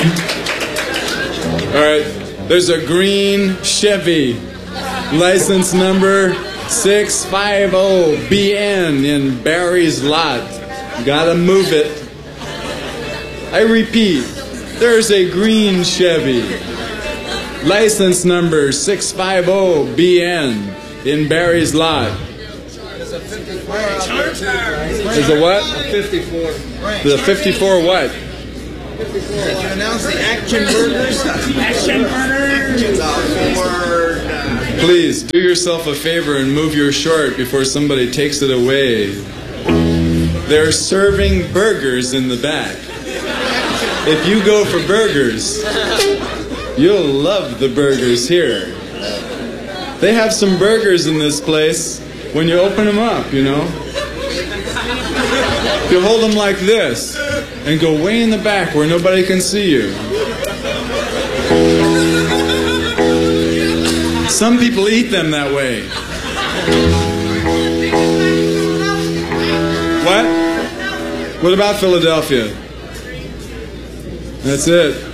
All right, there's a green Chevy, license number 650BN in Barry's lot. Gotta move it. I repeat, there's a green Chevy, license number 650BN in Barry's lot. There's a what? A 54. There's a 54 what? Did you announce the Action Burgers? Action Burgers! Please, do yourself a favor and move your short before somebody takes it away. They're serving burgers in the back. If you go for burgers, you'll love the burgers here. They have some burgers in this place when you open them up, you know. You hold them like this and go way in the back where nobody can see you. Some people eat them that way. What? What about Philadelphia? That's it.